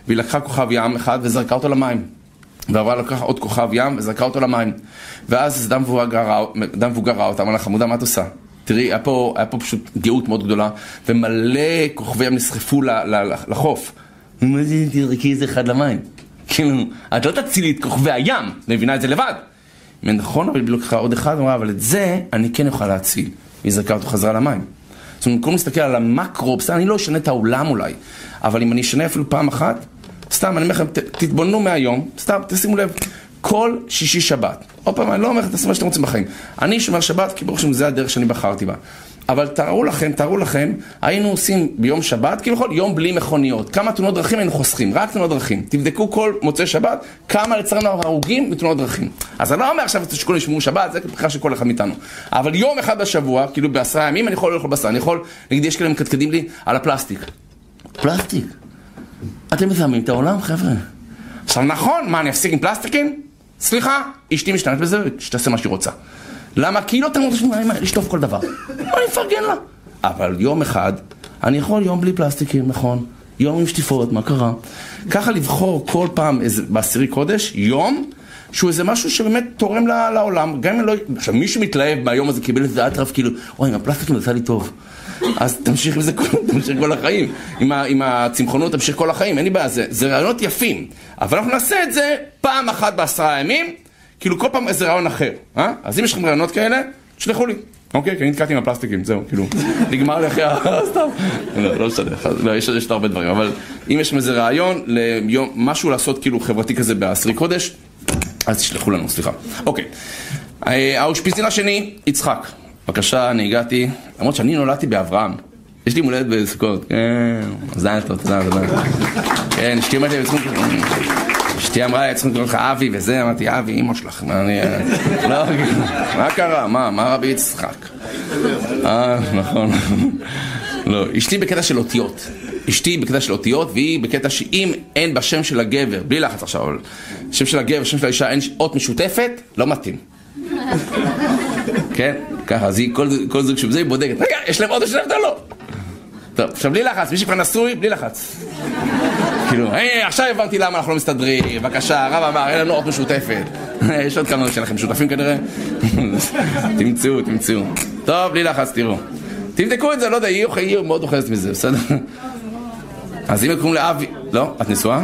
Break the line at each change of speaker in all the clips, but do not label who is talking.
והיא לקחה כוכב ים אחד וזרקה אותו למים. ועברה לקחה עוד כוכב ים וזרקה אותו למים. ואז אדם מבוגר ראה אותה, אמר לה, חמודה, מה את עושה? תראי, היה פה פשוט גאות מאוד גדולה, ומלא כוכבי ים נסחפו לחוף. מה זה, תזרקי איזה אחד למים? כאילו, את לא תצילי את כוכבי הים, מבינה את זה לבד. נכון, אבל היא לקחה עוד אחד, אמרה, אבל את זה אני כן אוכל להציל. והיא זרקה אותו חזרה למים. זאת אומרת, במקום להסתכל על המקרו, בסדר, אני לא אשנה את העולם אולי, אבל אם אני אשנה אפילו פעם אחת, סתם, אני אומר לכם, תתבוננו מהיום, סתם, תשימו לב, כל שישי שבת. עוד פעם, אני לא אומר, תעשו מה שאתם רוצים בחיים. אני שומר שבת, כי ברוך השם, זה הדרך שאני בחרתי בה. אבל תארו לכם, היינו עושים ביום שבת, כאילו יום בלי מכוניות. כמה תאונות דרכים היינו חוסכים? רק תאונות דרכים. תבדקו כל מוצאי שבת, כמה לצערנו הרוגים בתאונות דרכים. אז אני לא אומר עכשיו שכולם ישמרו שבת, זה בחירה של כל אחד מאיתנו. אבל יום אחד בשבוע, כאילו ב10 ימים, אני יכול לאכול בשר. אני יכול, נגיד, יש כאלה מקדקדים לי על הפלסטיק. פלסטיק? אתם מזהמים את העולם, חבר'ה. עכשיו נכון, מה, אני אפסיק עם פלסטיקים? סליחה, אשתי משתנת בזה, שתעשה מה שהיא רוצה. למה? כי היא לא תמות לשטוף כל דבר. אני מפרגן לה. אבל יום אחד, אני יכול יום בלי פלסטיקים, נכון? יום עם שטיפות, מה קרה? ככה לבחור כל פעם בעשירי קודש, יום, שהוא איזה משהו שבאמת תורם לעולם. גם אם לא... עכשיו, מישהו מתלהב מהיום הזה, קיבל איזה אטרף, כאילו, אוי, עם הפלסטיקים זה עשה לי טוב. אז תמשיך עם זה, תמשיך כל החיים. עם הצמחונות תמשיך כל החיים, אין לי בעיה, זה רעיונות יפים. אבל אנחנו נעשה את זה פעם אחת ב10 ימים, כאילו כל פעם איזה רעיון אחר. אז אם יש לכם רעיונות כאלה, תשלחו לי. אוקיי, כי אני נתקעתי עם הפלסטיקים, זהו, כאילו, נגמר לי אחרי סתם. לא משנה, יש את הרבה דברים, אבל אם יש איזה רעיון, משהו לעשות כאילו חברתי כזה בעשירי קודש, אז תשלחו לנו, סליחה. אוקיי, האושפיזין השני, יצחק. בבקשה, אני הגעתי, למרות שאני נולדתי באברהם. יש לי מולדת בסוכות. כן, זן טוב, תודה. כן, אשתי אמרתי לי, אשתי אמרה לי, צריכים לקרוא לך אבי וזה, אמרתי, אבי, אמא שלך. לא, מה קרה? מה רבי יצחק? נכון. לא, אשתי בקטע של אותיות. אשתי בקטע של אותיות, והיא בקטע שאם אין בשם של הגבר, בלי לחץ עכשיו, אבל שם של הגבר, שם של האישה, אין אות משותפת, לא מתאים. כן? ככה, אז היא, כל זוג שבזה היא בודקת. רגע, יש להם עוד משותפת או לא? טוב, עכשיו בלי לחץ, מי שכבר נשוי, בלי לחץ. כאילו, עכשיו הבנתי למה אנחנו לא מסתדרים, בבקשה, הרב אמר, אין לנו אות משותפת. יש עוד כמה שלכם משותפים כנראה? תמצאו. טוב, בלי לחץ, תראו. תבדקו את זה, לא יודע, היא מאוד אוכלת מזה, בסדר? אז אם יקום לאבי... לא? את נשואה?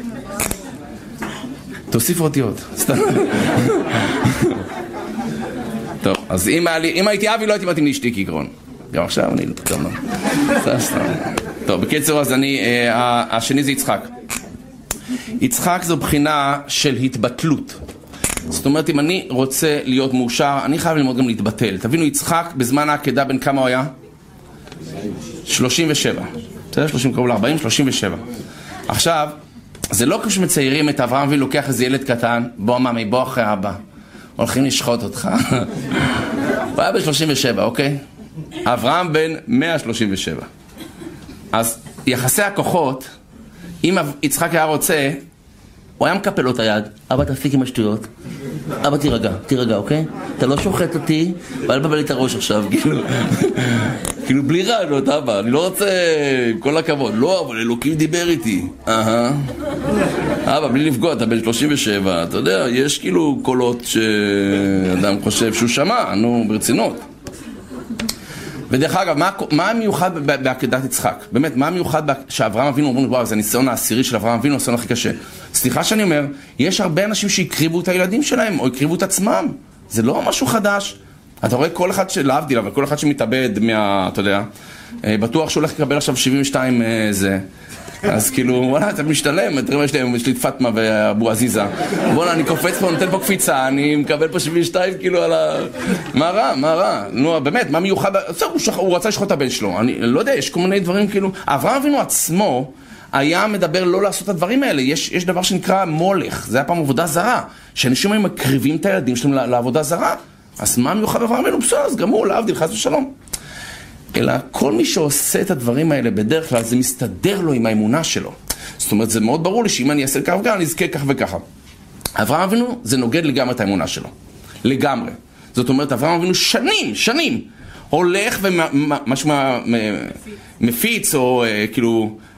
תוסיפו אותיות, סתם. טוב, אז אם הייתי אבי, לא הייתי מתאים לאשתי כעקרון. גם עכשיו אני לא... סתם. טוב, בקיצור, אז השני זה יצחק. יצחק זו בחינה של התבטלות. זאת אומרת, אם אני רוצה להיות מאושר, אני חייב ללמוד גם להתבטל. תבינו, יצחק בזמן העקדה בין כמה הוא היה? 37. בסדר? 30 קרוב ל-40, 37. עכשיו, זה לא כשמציירים מציירים את אברהם אבינו לוקח איזה ילד קטן, בוא ממי, בוא אחרי אבא. הולכים לשחוט אותך. הוא היה ב-37, אוקיי? אברהם בן 137. אז יחסי הכוחות, אם יצחק היה רוצה, הוא היה מקפל לו את היד. אבא תפסיק עם השטויות. אבא תירגע, אוקיי? אתה לא שוחט אותי, ואל תבלבל לי את הראש עכשיו, כאילו בלי רעיונות, אבא, אני לא רוצה, כל הכבוד. לא, אבל אלוקים דיבר איתי. אבא, בלי לפגוע, אתה בן 37, אתה יודע, יש כאילו קולות שאדם חושב שהוא שמע, נו, ברצינות. ודרך אגב, מה המיוחד בעקדת יצחק? באמת, מה המיוחד שאברהם אבינו אומרים, וואו, זה הניסיון העשירי של אברהם אבינו, הניסיון הכי קשה. סליחה שאני אומר, יש הרבה אנשים שהקריבו את הילדים שלהם, או הקריבו את עצמם. זה לא משהו חדש. אתה רואה כל אחד להבדיל, אבל כל אחד שמתאבד אתה יודע, בטוח שהוא הולך לקבל עכשיו 72 זה. אז כאילו, וואלה, אתה משתלם, יש לי את פטמה ואבו עזיזה. וואלה, אני קופץ פה, נותן פה קפיצה, אני מקבל פה 72 כאילו על מה רע? נו, באמת, מה מיוחד? הוא רצה לשחוט את הבן שלו. אני לא יודע, יש כל מיני דברים כאילו... אברהם אבינו עצמו היה מדבר לא לעשות את הדברים האלה. יש דבר שנקרא מולך, זה היה פעם עבודה זרה. שאנשים היו מקריבים את הילדים שלהם לעבודה זרה. אז מה מיוחד אברהם אבינו? בסדר, אז גמור, להבדיל, חס ושלום. אלא כל מי שעושה את הדברים האלה בדרך כלל, זה מסתדר לו עם האמונה שלו. זאת אומרת, זה מאוד ברור לי שאם אני אעשה כך וכך, אני אזכה כך וככה. אברהם אבינו, זה נוגד לגמרי את האמונה שלו. לגמרי. זאת אומרת, אברהם אבינו שנים, הולך ומשהו מפיץ, או כאילו,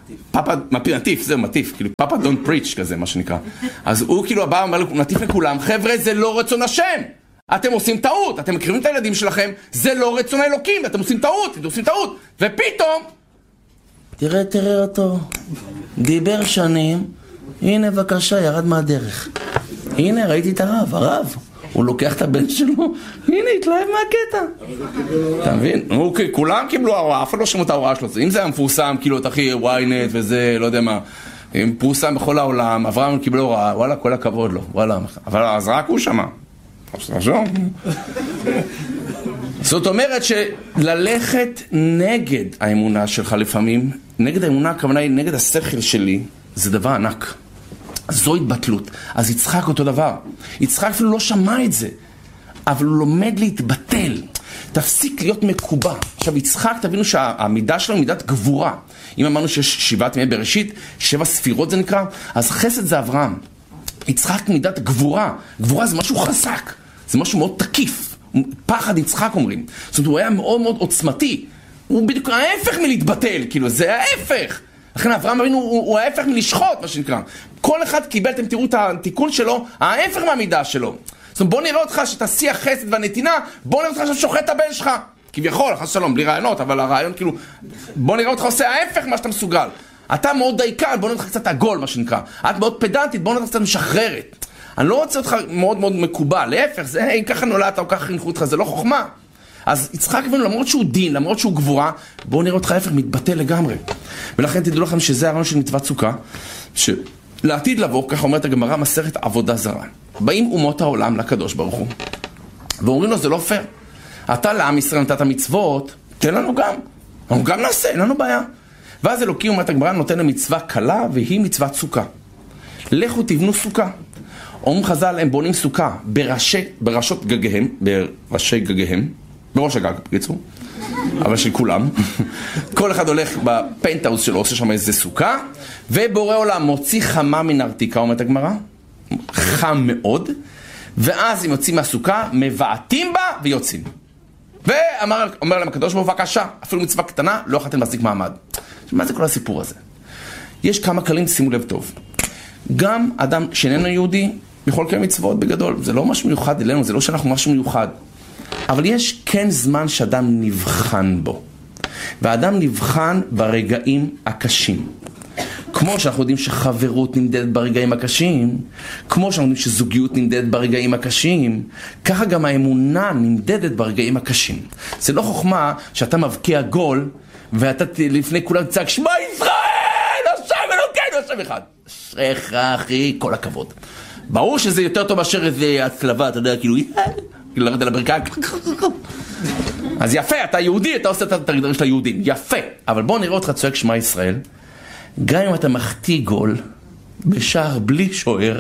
פאפה, נטיף, זהו, מטיף, כאילו, פאפה don't preach כזה, מה שנקרא. אז הוא כאילו הבא, אומר, הוא נטיף לכולם, חבר'ה, זה לא רצון השם. אתם עושים טעות, אתם מקריבים את הילדים שלכם, זה לא רצון האלוקים, אתם עושים טעות, ופתאום... תראה אותו, דיבר שנים, הנה בבקשה, ירד מהדרך. הנה, ראיתי את הרב. הוא לוקח את הבן שלו, הנה, התלהב מהקטע. אתה מבין? אוקיי, כולם קיבלו ההוראה, אף אחד לא שמעו את ההוראה שלו. אם זה היה מפורסם, כאילו, את אחי ynet וזה, לא יודע מה, פורסם בכל העולם, אברהם קיבל הוראה, וואלה, כל הכבוד לו, וואלה. אבל אז רק הוא שמע. זאת אומרת שללכת נגד האמונה שלך לפעמים, נגד האמונה, הכוונה היא נגד השכל שלי, זה דבר ענק. זו התבטלות. אז יצחק אותו דבר. יצחק אפילו לא שמע את זה, אבל הוא לומד להתבטל. תפסיק להיות מקובע. עכשיו, יצחק, תבינו שהמידה שלו היא מידת גבורה. אם אמרנו שיש 7 ימי בראשית, 7 ספירות זה נקרא, אז חסד זה אברהם. יצחק מידת גבורה. גבורה זה משהו חזק. זה משהו מאוד תקיף. פחד יצחק אומרים. זאת אומרת, הוא היה מאוד מאוד עוצמתי. הוא בדיוק ההפך מלהתבטל. כאילו, זה ההפך. לכן אברהם אבינו הוא ההפך מלשחוט, מה שנקרא. כל אחד קיבל, אתם תראו את התיקון שלו, ההפך מהמידה שלו. זאת אומרת, בוא נראה אותך שתעשי החסד והנתינה, בוא נראה אותך ששוחט את הבן שלך. כביכול, חס שלום, בלי רעיונות, אבל הרעיון כאילו, בוא נראה אותך עושה ההפך מה שאתה מסוגל. אתה מאוד דייקן, בוא נראה אותך קצת עגול, מה שנקרא. את מאוד פדנטית, בוא נראה אותך קצת משחררת. אני לא רוצה אותך מאוד מאוד מקובל, להפך, זה, אם ככה נולדת או ככה חינכו אותך, זה לא חוכמה. אז יצחק אבינו, למרות שהוא דין, למרות שהוא גבורה, בואו נראה אותך ההפך, מתבטא לגמרי. ולכן תדעו לכם שזה הרעיון של מצוות סוכה, שלעתיד לבוא, ככה אומרת הגמרא, מסכת עבודה זרה. באים אומות העולם לקדוש ברוך הוא, ואומרים לו, זה לא פייר. אתה לעם ישראל נתת מצוות, תן לנו גם. אנחנו גם נעשה, אין לנו בעיה. ואז אלוקים, אומרת הגמרא, נותן למצווה קלה, והיא מצוות סוכה. לכו תבנו סוכה. אומרים חז"ל, הם בונים סוכה בראשי גגיהם, בראש הגג, בקיצור, אבל של כולם. כל אחד הולך בפנטהאוס שלו, עושה שם איזה סוכה, ובורא עולם מוציא חמה מן ארתיקה, אומרת הגמרא, חם מאוד, ואז הם יוצאים מהסוכה, מבעטים בה ויוצאים. ואומר להם הקדוש ברוך הוא, בבקשה, אפילו מצווה קטנה, לא יכולתם להחזיק מעמד. מה זה כל הסיפור הזה? יש כמה כללים, שימו לב טוב. גם אדם שאיננו יהודי, יכול לקיים מצוות בגדול. זה לא משהו מיוחד אלינו, זה לא שאנחנו משהו מיוחד. אבל יש כן זמן שאדם נבחן בו. והאדם נבחן ברגעים הקשים. כמו שאנחנו יודעים שחברות נמדדת ברגעים הקשים, כמו שאנחנו יודעים שזוגיות נמדדת ברגעים הקשים, ככה גם האמונה נמדדת ברגעים הקשים. זה לא חוכמה שאתה מבקיע גול, ואתה לפני כולם תצעק, שמע ישראל, השם אלוקינו, השם אחד. אשריך אחי, כל הכבוד. ברור שזה יותר טוב מאשר איזה הצלבה, אתה יודע, כאילו, לרד על הברכיים. אז יפה, אתה יהודי, אתה עושה את הגדרה של היהודים, יפה. אבל בוא נראה אותך צועק שמע ישראל, גם אם אתה מחטיא גול בשער בלי שוער,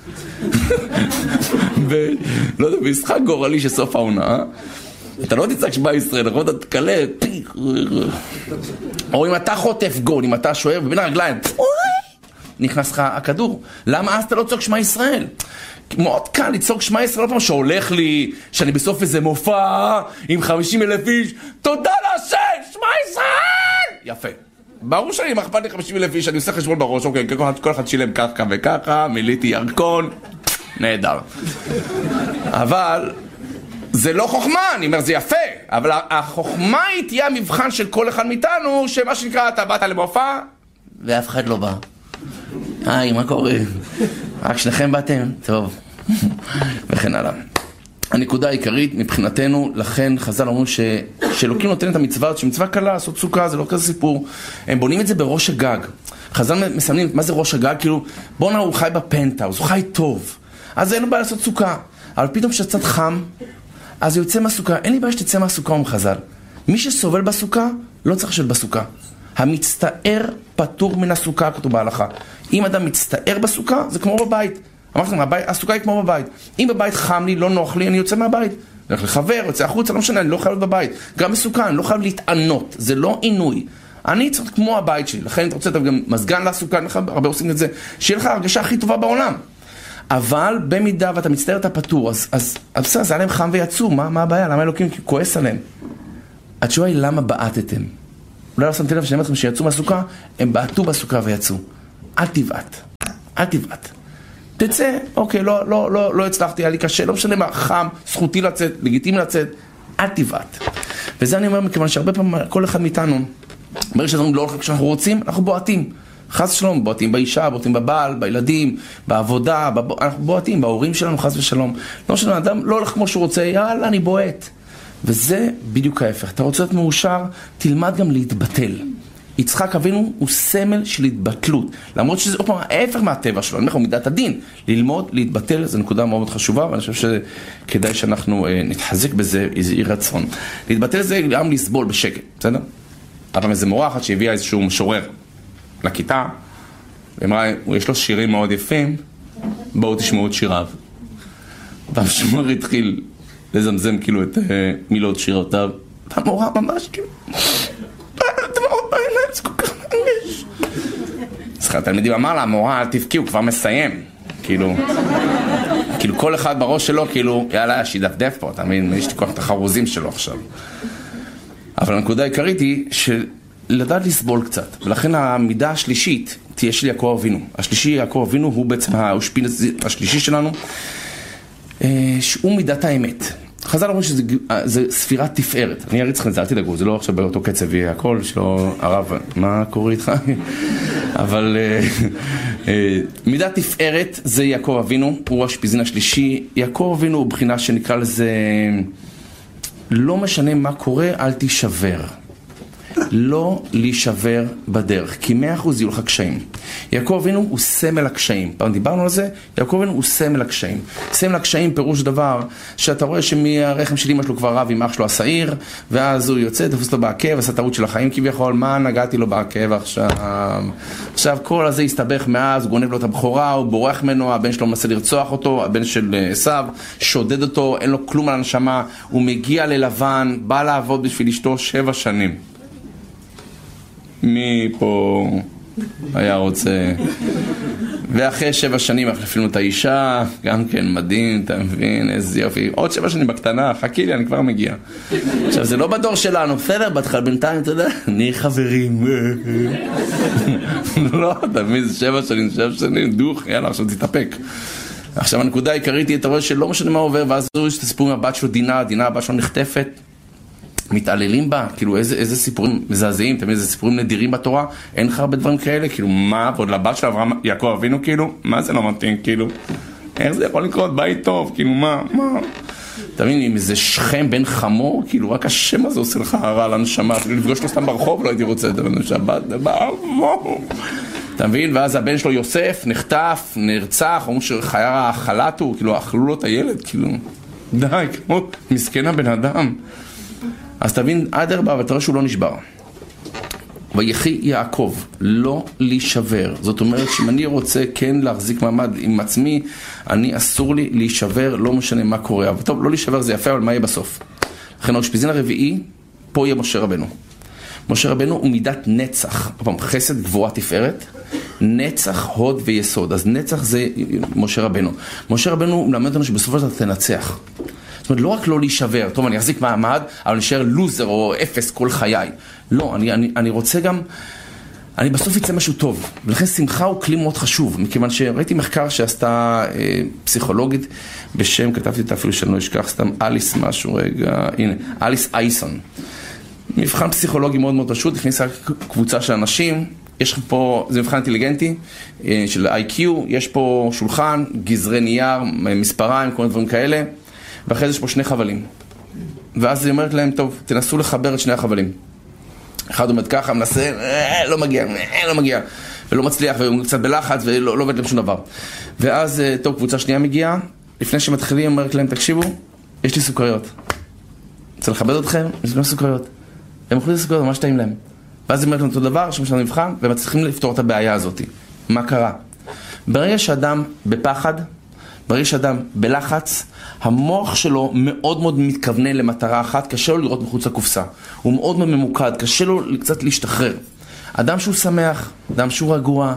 לא יודע, במשחק גורלי שסוף העונה, אתה לא תצעק שמע ישראל, נכון? אתה תקלה, או אם אתה חוטף גול, אם אתה שוער ובין הרגליים, נכנס לך הכדור. למה אז אתה לא צועק שמע ישראל? מאוד קל לצעוק שמע ישראל, לא פעם שהולך לי, שאני בסוף איזה מופע עם 50,000 איש, תודה להשם, שמע ישראל! יפה. ברור שאני מחפת לי 50,000 איש, אני עושה חשבון בראש, אוקיי, כל אחד שילם ככה וככה, מיליתי ירקון, נהדר. אבל זה לא חוכמה, אני אומר, זה יפה, אבל החוכמה היא תהיה המבחן של כל אחד מאיתנו, שמה שנקרא, אתה באת למופע, ואף אחד לא בא. היי, מה קורה? רק שניכם באתם? טוב. וכן הלאה. הנקודה העיקרית מבחינתנו, לכן חז"ל אומרים שאלוקים נותן את המצווה, שמצווה קלה, לעשות סוכה, זה לא כזה סיפור. הם בונים את זה בראש הגג. חז"ל מסמנים, מה זה ראש הגג? כאילו, בוא נראה, הוא חי בפנטהאוס, הוא חי טוב. אז אין לו בעיה לעשות סוכה. אבל פתאום כשקצת חם, אז הוא יוצא מהסוכה. אין לי בעיה שתצא מהסוכה, אומר חז"ל. מי שסובל בסוכה, לא צריך לשבת בסוכה. המצטער פטור מן הסוכה, כתוב בהלכה. אם אדם מצטער בסוכה, זה כמו בבית. אמרתי לכם, הסוכה היא כמו בבית. אם בבית חם לי, לא נוח לי, אני יוצא מהבית. אני הולך לחבר, יוצא החוצה, לא משנה, אני לא חייב להיות בבית. גם בסוכה, אני לא חייב להתענות. זה לא עינוי. אני צריך כמו הבית שלי. לכן אתה רוצה גם מזגן לסוכה, הרבה עושים את זה, שיהיה לך הרגשה הכי טובה בעולם. אבל במידה ואתה מצטער, אתה פטור. אז בסדר, זה עליהם חם ויצאו. מה הבעיה? למה אלוקים כועס עליהם? התשובה היא למה בעטתם? אולי לא שמתי לב שאני אומר לכם שיצאו מהסוכה, הם בעטו בסוכה ויצאו. אל תבעט. אל תבעט. תצא, אוקיי, לא הצלחתי, היה לי קשה, לא משנה מה, חם, זכותי לצאת, לגיטימי לצאת, אל תבעט. וזה אני אומר מכיוון שהרבה פעמים כל אחד מאיתנו, ברגע שאנחנו לא הולכים כשאנחנו רוצים, אנחנו בועטים. חס ושלום, בועטים באישה, בועטים בבעל, בילדים, בעבודה, אנחנו בועטים, בהורים שלנו, חס ושלום. לא משנה, אדם לא הולך כמו שהוא רוצה, יאללה, אני בועט. וזה בדיוק ההפך. אתה רוצה להיות מאושר, תלמד גם להתבטל. יצחק אבינו הוא סמל של התבטלות. למרות שזה עוד פעם ההפך מהטבע שלו, אני אומר לך, מידת הדין. ללמוד, להתבטל, זו נקודה מאוד חשובה, ואני חושב שכדאי שאנחנו נתחזק בזה, איזה אי רצון. להתבטל זה גם לסבול בשקט, בסדר? אבל איזה מורה אחת שהביאה איזשהו משורר לכיתה, ואמרה, יש לו שירים מאוד יפים, בואו תשמעו את שיריו. והמשורר התחיל לזמזם כאילו את מילות שירותיו, והמורה ממש כאילו, דמעות בעיניים, זה כל כך מרגש. אז התלמידים אמר לה, המורה, אל תבכי, הוא כבר מסיים. כאילו כל אחד בראש שלו, כאילו, יאללה, שידפדף פה, אתה מבין, יש לי כוח את החרוזים שלו עכשיו. אבל הנקודה העיקרית היא לדעת לסבול קצת, ולכן המידה השלישית תהיה של יעקב אבינו. השלישי, יעקב אבינו, הוא בעצם האושפין השלישי שלנו, שהוא מידת האמת. חז"ל אומרים שזה ספירת תפארת. אני אריץ לכם את זה, אל תדאגו, זה לא עכשיו באותו קצב יהיה הכל, שלא הרב, מה קורה איתך? אבל מידת תפארת זה יעקב אבינו, הוא השפיזין השלישי. יעקב אבינו הוא בחינה שנקרא לזה, לא משנה מה קורה, אל תישבר. לא להישבר בדרך, כי 100% יהיו לך קשיים. יעקב אבינו הוא סמל הקשיים. פעם דיברנו על זה, יעקב אבינו הוא סמל הקשיים. סמל הקשיים פירוש דבר שאתה רואה שמהרחם של אמא שלו כבר רב עם אח שלו השעיר, ואז הוא יוצא, תפוס לו בעקב, עשה טעות של החיים כביכול, מה נגעתי לו בעקב עכשיו? עכשיו כל הזה הסתבך מאז, הוא גונב לו את הבכורה, הוא בורח ממנו, הבן שלו מנסה לרצוח אותו, הבן של עשיו, שודד אותו, אין לו כלום על הנשמה, הוא מגיע ללבן, בא לעבוד בשביל אשתו 7 שנים. מי פה היה רוצה? ואחרי 7 שנים החלפנו את האישה, גם כן מדהים, אתה מבין, איזה יופי. עוד 7 שנים בקטנה, חכי לי, אני כבר מגיע. עכשיו, זה לא בדור שלנו, בסדר, בתחל בינתיים, אתה יודע, נהיה חברים. לא, אתה מבין, זה 7 שנים, דוך, יאללה, עכשיו תתאפק. עכשיו, הנקודה העיקרית היא, אתה רואה שלא משנה מה עובר, ואז יש את הסיפור מהבת שלו, דינה, הבת שלו נחטפת, מתעללים בה, כאילו איזה סיפורים מזעזעים, תמיד איזה סיפורים נדירים בתורה, אין לך הרבה דברים כאלה, כאילו מה, ועוד לבת של אברהם יעקב אבינו, כאילו, מה זה לא מתאים, כאילו, איך זה יכול לקרות, בית טוב, כאילו מה, תמיד עם איזה שכם בן חמור, כאילו רק השם הזה עושה לך הרע לנשמה, אפילו לפגוש לו סתם ברחוב לא הייתי רוצה, שבת, אתה מבין, ואז הבן שלו יוסף נחטף, נרצח, אומרים שחיה החלט הוא, כאילו אכלו לו את הילד, כאילו, די, כמו מסכן הבן אדם. אז תבין, עד 4, ואתה רואה שהוא לא נשבר. ויחי יעקב, לא להישבר. זאת אומרת שאם אני רוצה כן להחזיק מעמד עם עצמי, אני אסור לי להישבר, לא משנה מה קורה. אבל טוב, לא להישבר זה יפה, אבל מה יהיה בסוף? לכן האושפיזין הרביעי, פה יהיה משה רבנו. משה רבנו הוא מידת נצח. חסד, גבורה, תפארת. נצח, הוד ויסוד. אז נצח זה משה רבנו. משה רבנו מלמד אותנו שבסופו של דבר תנצח. זאת אומרת, לא רק לא להישבר, טוב, אני אחזיק מעמד, אבל נשאר לוזר או אפס כל חיי. לא, אני רוצה גם, אני בסוף יצא משהו טוב. ולכן שמחה הוא כלי מאוד חשוב, מכיוון שראיתי מחקר שעשתה פסיכולוגית בשם, כתבתי אותה אפילו שאני לא אשכח, סתם אליס משהו, רגע, הנה, אליס אייסון. מבחן פסיכולוגי מאוד מאוד פשוט, הכניסה קבוצה של אנשים, יש פה, זה מבחן אינטליגנטי של IQ, יש פה שולחן, גזרי נייר, מספריים, כל מיני דברים כאלה. ואחרי זה יש פה 2 חבלים. ואז היא אומרת להם, טוב, תנסו לחבר את 2 החבלים. אחד עומד ככה, מנסה, לא מגיע. ולא מצליח, והוא קצת בלחץ, ולא עובד להם שום דבר. ואז, טוב, קבוצה שנייה מגיעה, לפני שמתחילים, אומרת להם, תקשיבו, יש לי סוכריות. רוצה לכבד אתכם? יש לי סוכריות. הם אוכלים סוכריות, ממש טעים להם. ואז היא אומרת להם אותו דבר, שם שלנו מבחן, והם מצליחים לפתור את הבעיה הזאת. מה קרה? ברגע שאדם בפחד, ברגע שאדם בלחץ, המוח שלו מאוד מאוד מתכוונן למטרה אחת, קשה לו לראות מחוץ לקופסה. הוא מאוד ממוקד, קשה לו קצת להשתחרר. אדם שהוא שמח, אדם שהוא רגוע,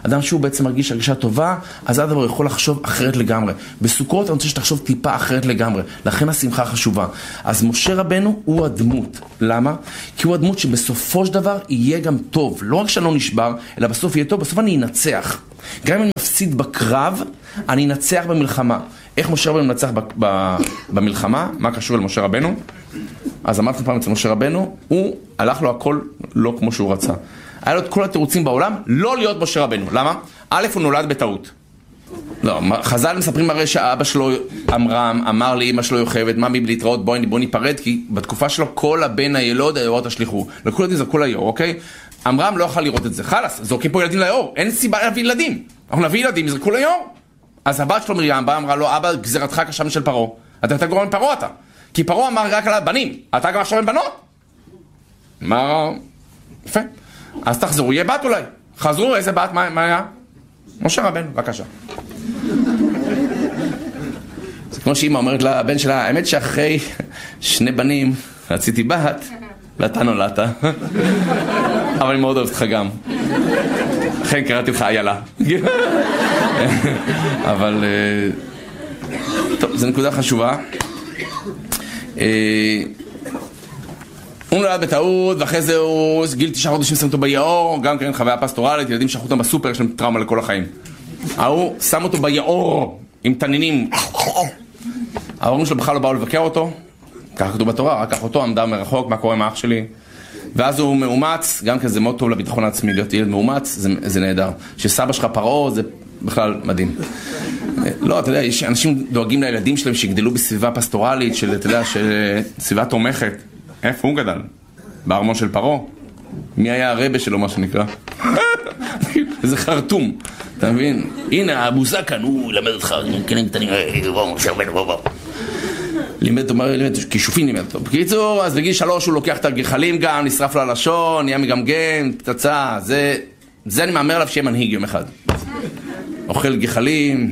אדם שהוא בעצם מרגיש הרגישה טובה, אז האדם הוא יכול לחשוב אחרת לגמרי. בסוכות אני רוצה שתחשוב טיפה אחרת לגמרי, לכן השמחה חשובה. אז משה רבנו הוא הדמות. למה? כי הוא הדמות שבסופו של דבר יהיה גם טוב. לא רק שאני לא נשבר, אלא בסוף יהיה טוב, בסוף אני אנצח. גם אם אני מפסיד בקרב, אני אנצח במלחמה. איך משה רבנו מנצח במלחמה? מה קשור למשה רבנו? אז אמרתי פעם אצל משה רבנו, הוא הלך לו הכל לא כמו שהוא רצה. היה לו את כל התירוצים בעולם לא להיות משה רבנו. למה? א', הוא נולד בטעות. לא, חז"ל מספרים הרי שאבא שלו אמר לאמא שלו יוכבד, ממי בלהתראות, בוא ניפרד, כי בתקופה שלו כל הבן הילוד היאור תשליכו. לכל ילדים זרקו ליאור, אוקיי? אמרם לא יוכל לראות את זה. חלס, זורקים פה ילדים ליאור. אין סיבה להביא ילדים. אנחנו נביא ילדים, יזרקו ליאור. אז הבת שלו מרים באה, אמרה לו, אבא, גזירתך קשה משל פרעה. אתה גורם פרעה אתה. כי פרעה אמר רק על הבנים. אתה גם עכשיו עם בנות? מה? יפה. אז תחזרו, יהיה בת אולי. חזרו, איזה בת? מה היה? משה רבנו, בבקשה. זה כמו שאמא אומרת לבן שלה, האמת שאחרי 2 בנים רציתי בת, ואתה נולדת. אבל אני מאוד אוהבת לך גם. לכן קראתי לך איילה. אבל טוב, זו נקודה חשובה. הוא נולד בטעות, ואחרי זה הוא גיל 9 חודשים שם אותו ביאור, גם כן חוויה פסטורלית, ילדים שחו אותם בסופר, יש להם טראומה לכל החיים. הוא שם אותו ביאור עם תנינים. ההורים שלו בכלל לא באו לבקר אותו, ככה כתוב בתורה, רק כך אותו עמדה מרחוק, מה קורה עם האח שלי. ואז הוא מאומץ, גם כן זה מאוד טוב לביטחון העצמי, להיות ילד מאומץ, זה נהדר. שסבא שלך פרעה, זה בכלל מדהים. לא, אתה יודע, יש אנשים דואגים לילדים שלהם שיגדלו בסביבה פסטורלית, אתה יודע, סביבה תומכת. איפה הוא גדל? בארמון של פרעה? מי היה הרבה שלו, מה שנקרא? איזה חרטום, אתה מבין? הנה, אבו זקן, הוא ילמד אותך, כלים קטנים, לימד כישופים לימד אותו. בקיצור, אז בגיל 3 הוא לוקח את הגחלים גם, נשרף לו על לשון, נהיה מגמגם, פצצה, זה אני מאמר עליו שיהיה מנהיג יום אחד. אוכל גחלים,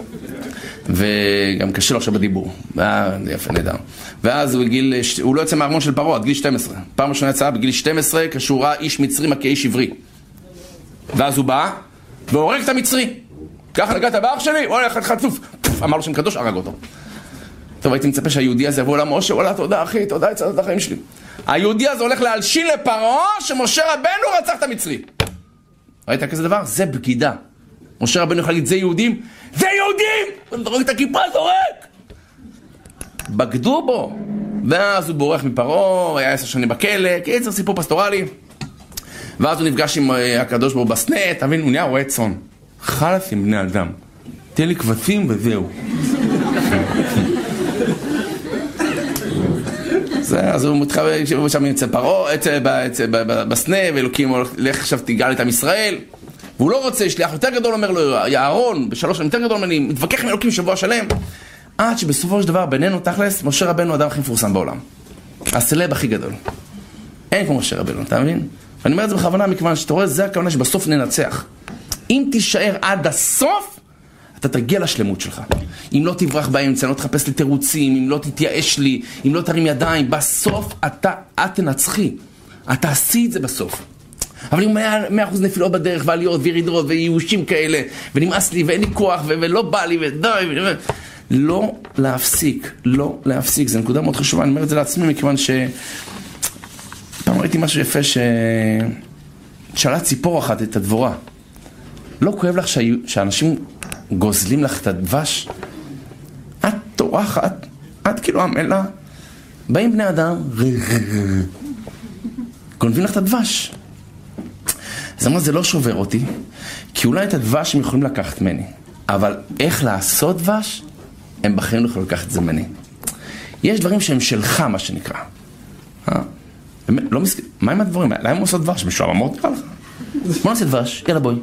וגם קשה לו עכשיו בדיבור. יפה, נהדר. ואז הוא לא יוצא מהארמון של פרעה, עד גיל 12. פעם ראשונה יצאה בגיל 12, כשהוא ראה איש מצרי מכה איש עברי. ואז הוא בא, והורג את המצרי. ככה נגעת באח שלי, הוא הולך חצוף. אמר לו שם קדוש, הרג אותו. טוב, הייתי מצפה שהיהודי הזה יבוא למשה, וואלה, תודה אחי, תודה, יצאת את החיים שלי. היהודי הזה הולך להלשין לפרעה שמשה רבנו רצח את המצרי. ראית כזה דבר? זה בגידה. משה רבנו יכול להגיד, זה יהודים? זה יהודים! אתה זורק את הכיפה, זורק! בגדו בו. ואז הוא בורח מפרעה, היה 10 שנים בכלא, קיצר סיפור פסטורלי. ואז הוא נפגש עם הקדוש ברוך הוא בסנה, תבין, הוא נהיה רועה צאן. חלף עם בני אדם. תן לי כבשים וזהו. אז הוא מתחבא שם אצל פרעה, בסנה, ואלוקים הולך עכשיו תיגל את עם ישראל. והוא לא רוצה, שליח יותר גדול אומר לו, אהרון, ב3 שנים יותר גדול, אני מתווכח עם אלוקים שבוע שלם. עד שבסופו של דבר, בינינו תכלס, משה רבנו האדם הכי מפורסם בעולם. הסלב הכי גדול. אין כמו משה רבנו, אתה מבין? ואני אומר את זה בכוונה, מכיוון שאתה רואה, זה הכוונה שבסוף ננצח. אם תישאר עד הסוף, אתה תגיע לשלמות שלך. אם לא תברח באמצע, לא תחפש לי תירוצים, אם לא תתייאש לי, אם לא תרים ידיים, בסוף את תנצחי. אתה עשי את זה בסוף. אבל אם היה 100% נפילות בדרך, ועליות וירידות וייאושים כאלה, ונמאס לי ואין לי כוח ולא בא לי ודי, לא להפסיק, לא להפסיק. זו נקודה מאוד חשובה, אני אומר את זה לעצמי, מכיוון פעם ראיתי משהו יפה שאלה ציפור אחת את הדבורה. לא כואב לך שאנשים גוזלים לך את הדבש? את טורחת, את כאילו המלה. באים בני אדם, גונבים לך את הדבש. אז אמרה, זה לא שובר אותי, כי אולי את הדבש הם יכולים לקחת ממני. אבל איך לעשות דבש? הם בחיים לא יכולים לקחת את זה ממני. יש דברים שהם שלך, מה שנקרא. לא מסכים. מה עם הדברים? למה הם עושות דבש? משועממות נראה לך? בוא נעשה דבש, יאללה בואי.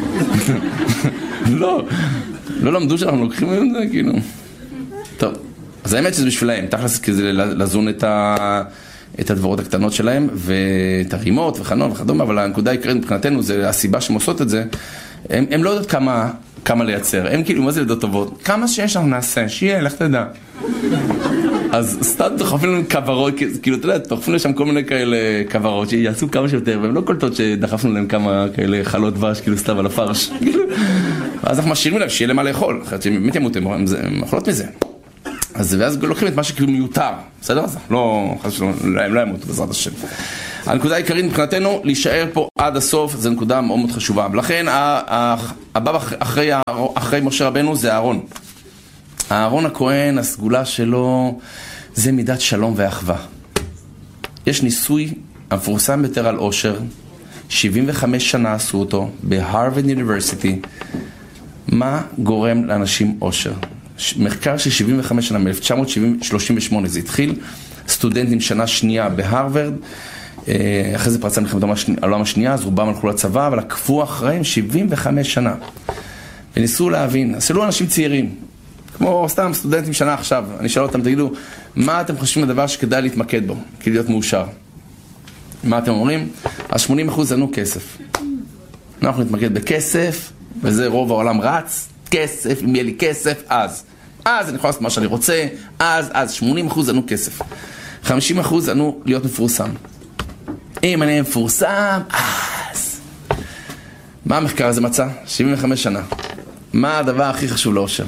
לא למדו שאנחנו לוקחים את זה, כאילו. טוב, אז האמת שזה בשבילהם. תכלס כזה לזון את הדברות הקטנות שלהם, ואת הרימות וחנון וכדומה, אבל הנקודה העיקרית מבחינתנו, זה הסיבה שהם עושות את זה. הם לא יודעות כמה לייצר. הם כאילו, מה זה לדעות טובות? כמה שיש אנחנו נעשה, שיהיה, לך תדע. אז סתם דוחפים לנו כברות, כאילו אתה יודע, דוחפים לנו שם כל מיני כאלה כברות שיעשו כמה שיותר, והן לא קולטות שדחפנו להם כמה כאלה חלות דבש, כאילו סתם על הפרש. ואז אנחנו משאירים להם שיהיה להם מה לאכול, אחרת שהם באמת ימות, הם אוכלות מזה. ואז לוקחים את מה שכאילו מיותר, בסדר? אז לא ימות בעזרת השם. הנקודה העיקרית מבחינתנו, להישאר פה עד הסוף, זו נקודה מאוד מאוד חשובה. ולכן הבא אחרי משה רבנו זה אהרון. אהרון הכהן, הסגולה שלו זה מידת שלום ואחווה. יש ניסוי המפורסם ביותר על אושר, 75 שנה עשו אותו בהרווארד יוניברסיטי. מה גורם לאנשים אושר? מחקר של 75 שנה, מ-1938 זה התחיל, סטודנטים שנה שנייה בהרווארד, אחרי זה פרצה מלחמת העולם השנייה, אז רובם הלכו לצבא, אבל עקבו אחריהם 75 שנה. וניסו להבין, עשו אנשים צעירים, כמו סתם סטודנטים שנה עכשיו, אני שאל אותם, תגידו, מה אתם חושבים לדבר שכדאי להתמקד בו, כדי להיות מאושר? מה אתם אומרים? אז 80% ענו כסף. אנחנו נתמקד בכסף, וזה רוב העולם רץ, כסף, אם יהיה לי כסף, אז אני יכול לעשות מה שאני רוצה, אז 80% ענו כסף. 50% ענו להיות מפורסם. אם אני מפורסם, אז... מה המחקר הזה מצא? 75 שנה. מה הדבר הכי חשוב לאושר?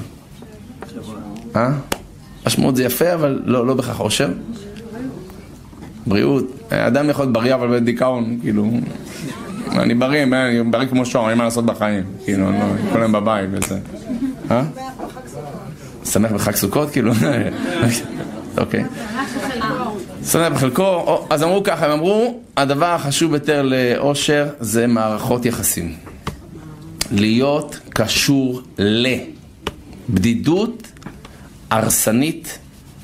משמעות זה יפה, אבל לא בכך אושר. בריאות. אדם יכול להיות בריא, אבל בדיכאון, כאילו... אני בריא כמו שור, אין מה לעשות בחיים. כאילו, כל היום בבית וזה. שמח בחג סוכות, כאילו? אוקיי. שמח בחלקו. אז אמרו ככה, הם אמרו, הדבר החשוב ביותר לאושר זה מערכות יחסים. להיות קשור לבדידות, הרסנית,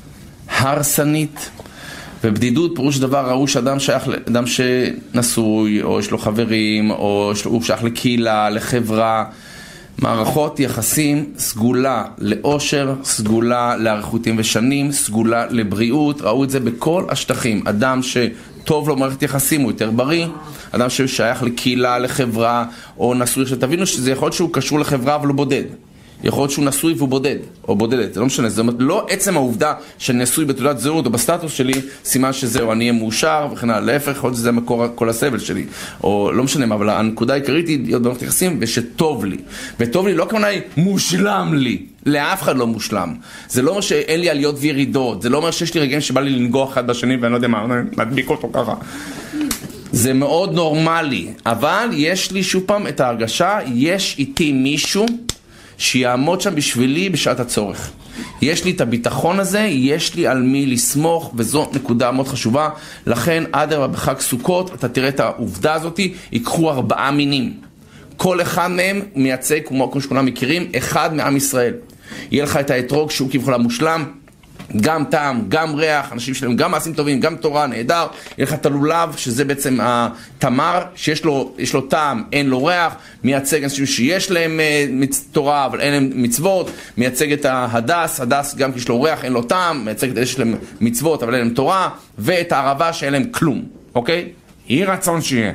הרסנית, ובדידות פירוש דבר ראו שאדם שייך לאדם שנשוי, או יש לו חברים, או הוא שייך לקהילה, לחברה. מערכות יחסים, סגולה לאושר, סגולה לאריכותים ושנים, סגולה לבריאות. ראו את זה בכל השטחים. אדם שטוב לו מערכת יחסים הוא יותר בריא, אדם ששייך לקהילה, לחברה, או נשוי. שתבינו שזה יכול להיות שהוא קשור לחברה אבל הוא בודד. יכול להיות שהוא נשוי והוא בודד, או בודדת, זה לא משנה, זה לא עצם העובדה שאני נשוי בתעודת זהות או בסטטוס שלי, סימן שזהו, אני אהיה מאושר וכן הלאה, להפך, יכול להיות שזה מקור כל הסבל שלי, או לא משנה, אבל הנקודה העיקרית היא להיות במערכת יחסים ושטוב לי, וטוב לי לא כמובן מושלם לי, לאף אחד לא מושלם, זה לא אומר שאין לי עליות וירידות, זה לא אומר שיש לי רגעים שבא לי לנגוע אחד בשני ואני לא יודע מה, מדביק אותו ככה. זה מאוד נורמלי, אבל יש לי שוב פעם את ההרגשה, יש איתי מישהו שיעמוד שם בשבילי בשעת הצורך. יש לי את הביטחון הזה, יש לי על מי לסמוך, וזו נקודה מאוד חשובה. לכן עד בחג סוכות אתה תראה את העובדה הזאת, ייקחו 4 מינים. כל אחד מהם מייצג, כמו שכולם מכירים, אחד מעם ישראל. יהיה לך את האתרוג שהוא כביכול המושלם, גם טעם, גם ריח, אנשים שלהם גם מעשים טובים, גם תורה, נהדר. יהיה לך את הלולב, שזה בעצם התמר, שיש לו טעם, אין לו ריח. מייצג אנשים שיש להם תורה, אבל אין להם מצוות. מייצג את ההדס, הדס גם כי יש לו ריח, אין לו טעם. מייצג את אלה שיש להם מצוות, אבל אין להם תורה. ואת הערבה שאין להם כלום, אוקיי? יהי רצון שיהיה.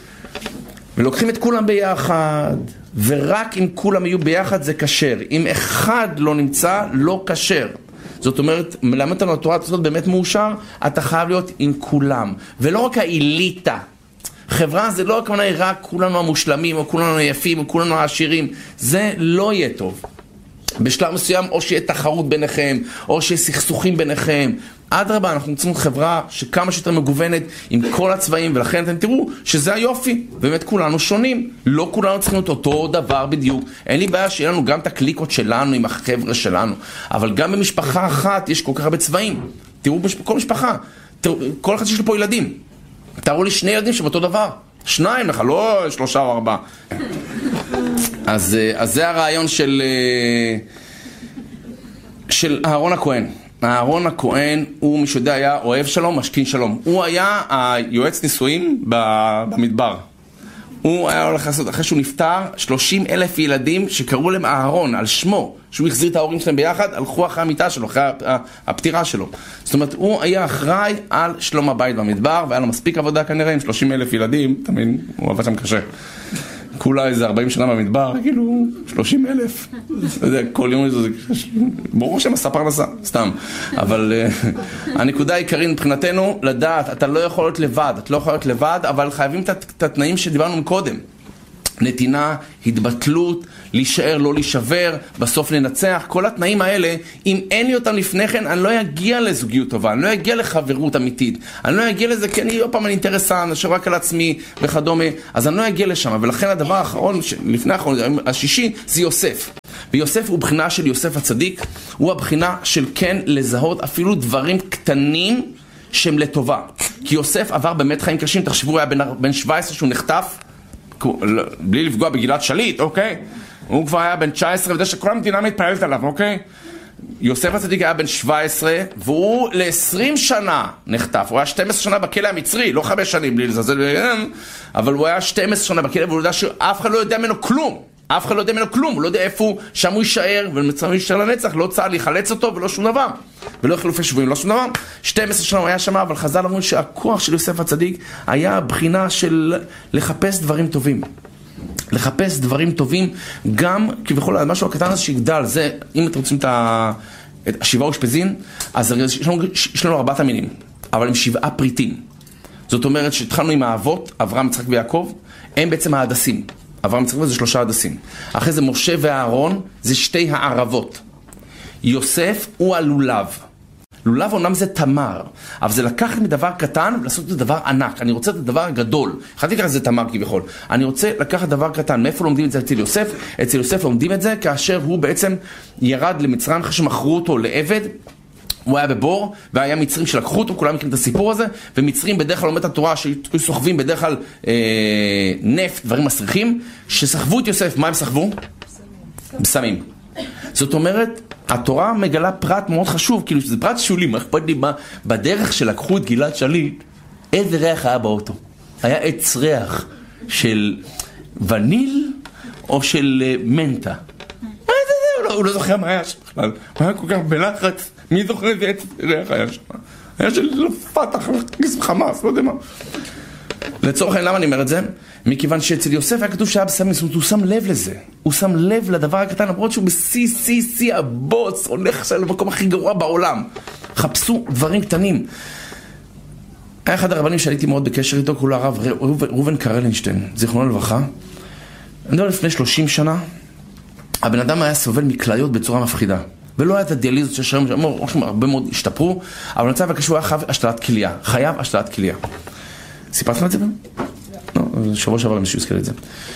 ולוקחים את כולם ביחד, ורק אם כולם יהיו ביחד זה כשר. אם אחד לא נמצא, לא כשר. זאת אומרת, מלמד אותנו התורה הזאת באמת מאושר, אתה חייב להיות עם כולם. ולא רק האליטה. חברה זה לא הכוונה רק כולנו המושלמים, או כולנו היפים, או כולנו העשירים. זה לא יהיה טוב. בשלב מסוים, או שיהיה תחרות ביניכם, או שיהיה סכסוכים ביניכם. אדרבה, אנחנו רוצים חברה שכמה שיותר מגוונת עם כל הצבעים, ולכן אתם תראו שזה היופי. באמת כולנו שונים. לא כולנו צריכים להיות אותו דבר בדיוק. אין לי בעיה שיהיה לנו גם את הקליקות שלנו עם החבר'ה שלנו. אבל גם במשפחה אחת יש כל כך הרבה צבעים. תראו בכל משפחה. כל אחד שיש לו פה ילדים. תראו לי 2 ילדים שבאותו דבר. 2 לך, לא 3 או 4. אז זה הרעיון של אהרון הכהן. אהרון הכהן הוא מי שיודע היה אוהב שלום, משכין שלום. הוא היה היועץ נישואים במדבר. הוא היה הולך לעשות, אחרי שהוא נפטר, 30,000 ילדים שקראו להם אהרון על שמו, שהוא החזיר את ההורים שלהם ביחד, הלכו אחרי המיטה שלו, אחרי הפטירה שלו. זאת אומרת, הוא היה אחראי על שלום הבית במדבר, והיה לו מספיק עבודה כנראה עם 30,000 ילדים, תמיד, הוא עבד שם קשה. כולה איזה 40 שנה במדבר, כאילו 30,000. כל יום זה, ברור שהם עשה פרנסה, סתם. אבל הנקודה העיקרית מבחינתנו, לדעת, אתה לא יכול להיות לבד, אבל חייבים את התנאים שדיברנו קודם. נתינה, התבטלות, להישאר, לא להישבר, בסוף לנצח, כל התנאים האלה, אם אין לי אותם לפני כן, אני לא אגיע לזוגיות טובה, אני לא אגיע לחברות אמיתית, אני לא אגיע לזה, כי אני פעם אני אינטרסן, אשר רק על עצמי וכדומה, אז אני לא אגיע לשם, ולכן הדבר האחרון, לפני האחרון, השישי, זה יוסף. ויוסף הוא בחינה של יוסף הצדיק, הוא הבחינה של כן לזהות אפילו דברים קטנים שהם לטובה. כי יוסף עבר באמת חיים קשים, תחשבו, הוא היה בן 17 שהוא נחטף, בלי לפגוע בגלעד שליט, אוקיי? הוא כבר היה בן 19, וזה שכל המדינה מתפעלת עליו, אוקיי? יוסף הצדיק היה בן 17, והוא ל-20 שנה נחטף. הוא היה 12 שנה בכלא המצרי, לא 5 שנים בלי לזלזל, אבל הוא היה 12 שנה בכלא, והוא יודע שאף אחד לא יודע ממנו כלום. הוא לא יודע איפה הוא, שם הוא יישאר, ומצרים יישאר לנצח, לא צה"ל לחלץ אותו ולא שום דבר. ולא חילופי שבויים, לא שום דבר. 12 שנה הוא היה שם, אבל חז"ל אמרו שהכוח של יוסף הצדיק היה בחינה של לחפש דברים טובים. לחפש דברים טובים, גם כביכול, משהו הקטן הזה שיגדל, זה, אם אתם רוצים את 7 אושפזין, אז יש לנו 4 המינים, אבל הם 7 פריטים. זאת אומרת שהתחלנו עם האבות, אברהם, יצחק ויעקב, הם בעצם ההדסים. אברהם, יצחק זה 3 הדסים. אחרי זה משה ואהרון, זה 2 הערבות. יוסף הוא הלולב. לולב אומנם זה תמר, אבל זה לקחת מדבר קטן ולעשות את הדבר ענק. אני רוצה את הדבר הגדול. חייתי ככה זה תמר כביכול. אני רוצה לקחת דבר קטן. מאיפה לומדים את זה אצל יוסף? אצל יוסף לומדים את זה כאשר הוא בעצם ירד למצרים אחרי שמכרו אותו לעבד. הוא היה בבור, והיה מצרים שלקחו אותו, כולם מכירים את הסיפור הזה, ומצרים בדרך כלל לומד את התורה שהיו סוחבים בדרך כלל נפט, דברים מסריחים, שסחבו את יוסף. מה הם סחבו? בסמים. זאת אומרת, התורה מגלה פרט מאוד חשוב, כאילו שזה פרט שולי, מה אכפת לי מה, בדרך שלקחו את גלעד שליט, איזה ריח היה באוטו? היה עץ ריח של וניל או של מנטה? הוא לא זוכר מה היה שם בכלל, הוא היה כל כך בלחץ, מי זוכר איזה עץ ריח היה שם? היה של פתח, חמאס, לא יודע מה. לצורך העניין, למה אני אומר את זה? מכיוון שאצל יוסף היה כתוב שהיה בסמים, הוא שם לב לזה. הוא שם לב לדבר הקטן, למרות שהוא בסי הבוץ, הולך עכשיו למקום הכי גרוע בעולם. חפשו דברים קטנים. היה אחד הרבנים שהייתי מאוד בקשר איתו, כולו הרב ראובן קרלינשטיין, זיכרונו לברכה. אני יודע, לפני 30 שנה, הבן אדם היה סובל מכליות בצורה מפחידה. ולא היה את הדיאליזות ששרים, הרבה מאוד השתפרו, אבל נמצא הקשור היה חייב השתלת כליה. חייב השתלת כליה. סיפרתם את זה? לא, שבוע שעבר למישהו הזכר את זה.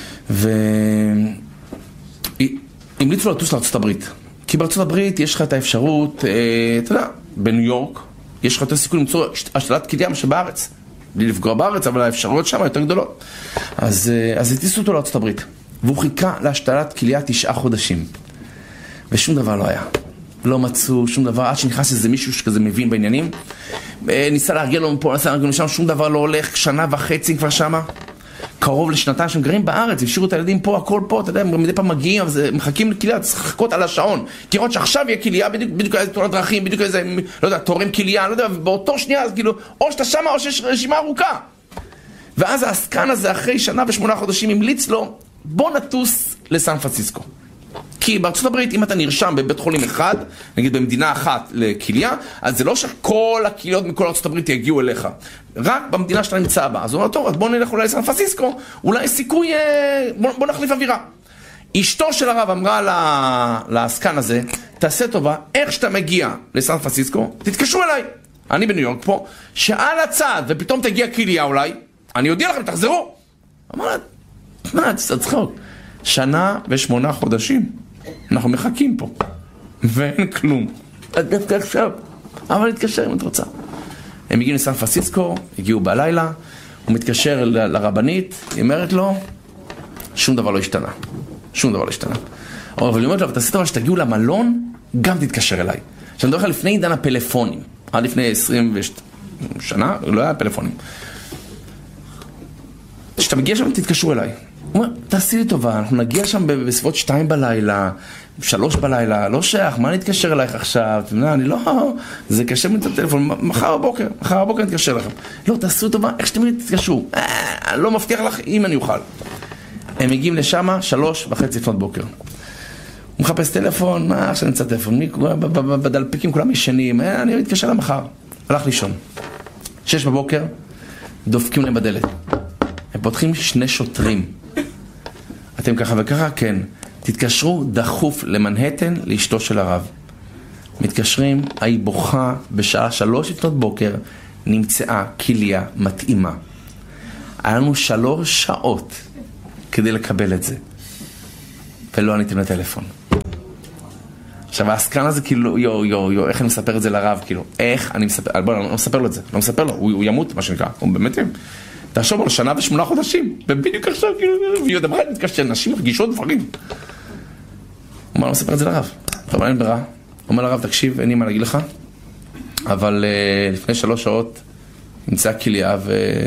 והמליצו לטוס לארצות הברית. כי בארצות הברית יש לך את האפשרות, אתה יודע, בניו יורק, יש לך יותר סיכוי למצוא השתלת כליה מה שבארץ. בלי לפגוע בארץ, אבל האפשרויות שם יותר גדולות. אז הטיסו אותו לארצות הברית. והוא חיכה להשתלת כליה 9 חודשים. ושום דבר לא היה. לא מצאו שום דבר, עד שנכנס איזה מישהו שכזה מבין בעניינים. ניסה להרגיע לו מפה, ניסה להרגיע לו שם, שום דבר לא הולך, 1.5 שנה כבר שמה. קרוב לשנתיים שהם גרים בארץ, הפשירו את הילדים פה, הכל פה, אתה יודע, מדי פעם מגיעים, אז מחכים לכליה, צריך לחכות על השעון. כי עוד שעכשיו יהיה כליה, בדיוק איזה תאונת דרכים, בדיוק איזה, לא יודע, תורם כליה, לא יודע, ובאותו שנייה, אז כאילו, או שאתה שמה, או שיש רשימה ארוכה. ואז העסקן הזה, אחרי 1 שנה ו8 חודשים, המליץ לו, בוא נטוס לסן פרנסיסקו. כי בארצות הברית, אם אתה נרשם בבית חולים אחד, נגיד במדינה אחת לכליה, אז זה לא שכל הכליות מכל ארצות הברית יגיעו אליך. רק במדינה שאתה נמצא בה. אז הוא אומר, טוב, אז בוא נלך אולי לסן פרנסיסקו, אולי סיכוי, בוא נחליף אווירה. אשתו של הרב אמרה לעסקן הזה, תעשה טובה, איך שאתה מגיע לסן פרנסיסקו, תתקשרו אליי. אני בניו יורק פה, שעל הצד, ופתאום תגיע כליה אולי, אני אודיע לכם, תחזרו. אמר לה, מה, תצחוק. 1 שנה ו8 חודשים. אנחנו מחכים פה. ואין כלום. דווקא עכשיו. אבל נתקשר אם את רוצה. הם הגיעו לסן פרנסיסקו, הגיעו בלילה, הוא מתקשר לרבנית, היא אומרת לו, שום דבר לא השתנה. שום דבר לא השתנה. אבל היא אומרת לו, תעשי טובה שתגיעו למלון, גם תתקשר אליי. שאני מדבר לך לפני עידן הפלאפונים. עד לפני 20 שנה, לא היה פלאפונים. כשאתה מגיע שם, תתקשרו אליי. הוא אומר, תעשי לי טובה, אנחנו נגיע שם בסביבות 2 בלילה, 3 בלילה, לא שייך, מה נתקשר אלייך עכשיו? אני לא, זה קשה לי את הטלפון, מחר בבוקר נתקשר לכם. לא, תעשו טובה, איך שאתם תתקשרו? לא מבטיח לך אם אני אוכל. הם מגיעים לשם 3:30 לפנות בוקר. הוא מחפש טלפון, עכשיו נמצא טלפון, בדלפקים כולם ישנים, אני מתקשר למחר. הלך לישון. 6 בבוקר, דופקים להם בדלת. הם פותחים 2 שוטרים. אתם ככה וככה? כן. תתקשרו דחוף למנהטן לאשתו של הרב. מתקשרים, היא בוכה בשעה 3 לפנות בוקר, נמצאה כליה מתאימה. היה לנו 3 שעות כדי לקבל את זה. ולא עניתם לטלפון. עכשיו, העסקן הזה כאילו, יו, איך אני מספר את זה לרב, כאילו, איך אני מספר, בוא, אני לא מספר לו את זה, לא מספר לו, הוא ימות, מה שנקרא, הוא באמת יום. תחשוב לו 1 ו8 חודשים, ובדיוק עכשיו, כאילו, ויודע, מה נתקשר, נשים מרגישות דברים. הוא אומר, לא מספר את זה לרב. טוב, אין ברירה. הוא אומר לרב, תקשיב, אין לי מה להגיד לך, אבל לפני 3 שעות, נמצא כליה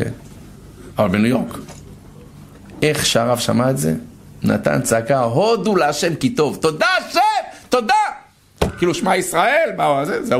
אבל בניו יורק. איך שהרב שמע את זה? נתן צעקה, הודו להשם כי טוב. תודה השם! תודה! כאילו שמע ישראל, מה זה? זהו.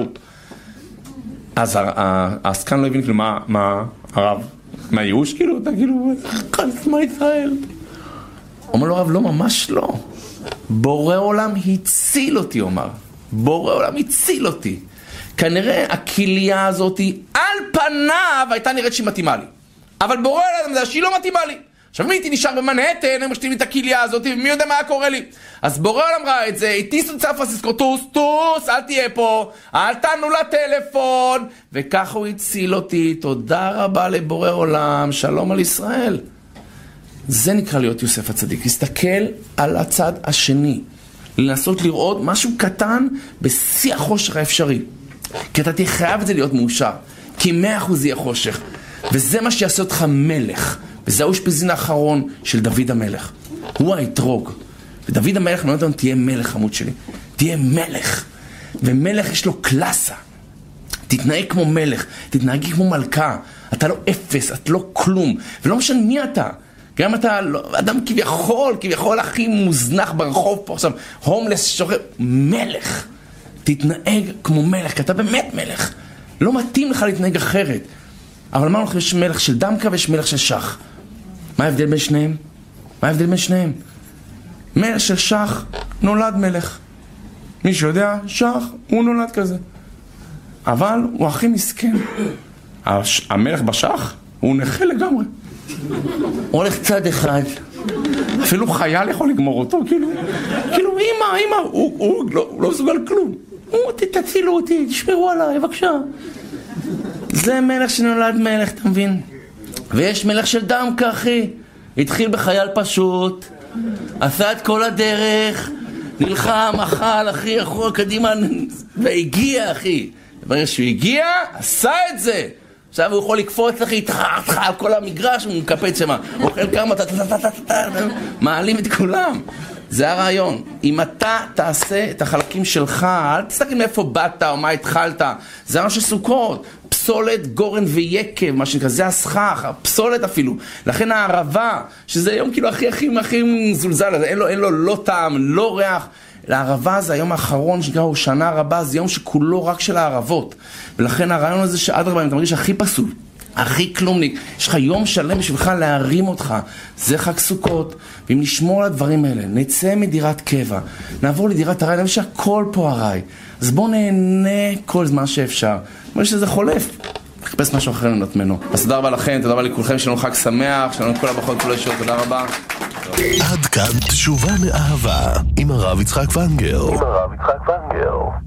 אז העסקן לא הבין כאילו מה הרב, מה ייאוש כאילו? אתה כאילו, שמע ישראל. אומר לו הרב, לא, ממש לא. בורא עולם הציל אותי, אומר. בורא עולם הציל אותי. כנראה הכליה הזאת על פניו הייתה נראית שהיא מתאימה לי. אבל בורא עולם זה שהיא לא מתאימה לי. עכשיו מי הייתי נשאר במנהטן, הם משתים לי את הכליה הזאת, ומי יודע מה קורה לי? אז בורא עולם ראה את זה, הטיסו את סן פרנסיסקו, טוס, אל תהיה פה, אל תענו לטלפון, וככה הוא הציל אותי, תודה רבה לבורא עולם, שלום על ישראל. זה נקרא להיות יוסף הצדיק, להסתכל על הצד השני, לנסות לראות משהו קטן בשיא החושך האפשרי, כי אתה תהיה חייב את זה להיות מאושר, כי 100% יהיה חושך, וזה מה שיעשה אותך מלך. וזה האושפיזין האחרון של דוד המלך. הוא האתרוג. ודוד המלך נותן לנו, תהיה מלך עמוד שלי. תהיה מלך. ומלך יש לו קלאסה. תתנהג כמו מלך. תתנהג כמו מלכה. אתה לא אפס, אתה לא כלום. ולא משנה מי אתה. גם אתה אדם כביכול הכי מוזנח ברחוב פה עכשיו. הומלס שוכר. מלך. תתנהג כמו מלך, כי אתה באמת מלך. לא מתאים לך להתנהג אחרת. אבל מה יש מלך של דמקה ויש מלך של שח? מה ההבדל בין שניהם? מלך של שח נולד מלך. מי שיודע, שח הוא נולד כזה. אבל הוא הכי מסכן. המלך בשח הוא נכה לגמרי. הוא הולך צד אחד. אפילו חייל יכול לגמור אותו, כאילו אמא, הוא לא מסוגל כלום. תצילו אותי, תשמרו עליי, בבקשה. זה מלך שנולד מלך, אתה מבין? ויש מלך של דמקה, אחי. התחיל בחייל פשוט, עשה את כל הדרך, נלחם, אכל, אחי, אחורה, קדימה, והגיע, אחי. ברגע שהוא הגיע, עשה את זה. עכשיו הוא יכול לקפוץ, אחי, איתך על כל המגרש, הוא מקפץ שמה. הוא אוכל כמה, מעלים את כולם. זה הרעיון. אם אתה תעשה את החלקים שלך, אל תסתכל מאיפה באת או מה התחלת. זה מה שסוכות. פסולת, גורן ויקב, מה שנקרא, זה הסכך, הפסולת אפילו. לכן הערבה, שזה היום כאילו הכי מזולזל, אין לו לא טעם, לא ריח. לערבה זה היום האחרון שנקרא הוא שנה רבה, זה יום שכולו רק של הערבות. ולכן הרעיון הזה שעד רבה, אם אתה מרגיש הכי פסול, הכי כלומניק, יש לך יום שלם בשבילך להרים אותך, זה חג סוכות, ואם נשמור על הדברים האלה, נצא מדירת קבע, נעבור לדירת הרי, נראה שהכל פה הרי, אז בואו נהנה כל זמן שאפשר, אומר שזה חולף, נחפש משהו אחר לנות ממנו. אז תודה רבה לכם, תודה רבה לכולכם, שלנו חג שמח, שלנו את כל הברכות, כל הישועות, תודה רבה.
עד כאן תשובה מאהבה, עם הרב יצחק ונגר.